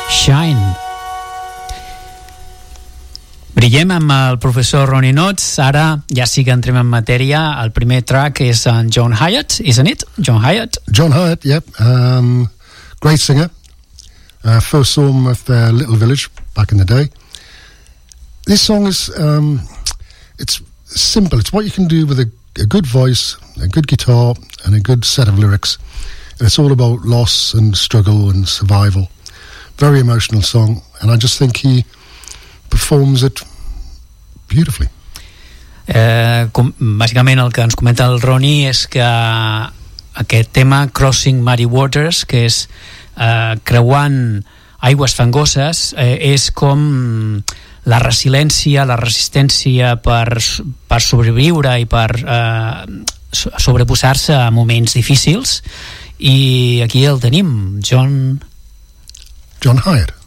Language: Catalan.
Shine. Brillem amb el professor Ronnie Knotts. Ara ja sí que entrem en matèria. El primer track és en John Hiatt, isn't it? John Hiatt? John Hiatt, yep. Great singer. First saw him at their little village back in the day. This song is, it's simple. It's what you can do with a good voice, a good guitar, and a good set of lyrics. And it's all about loss and struggle and survival. Very emotional song, and I just think he performs it beautifully. Bàsicament el que ens comenta el Ronnie és que aquest tema Crossing Muddy Waters, que és creuant aigües fangoses, és com la resiliència, la resistència per sobreviure i per sobreposar-se a moments difícils. I aquí el tenim, John Hiatt.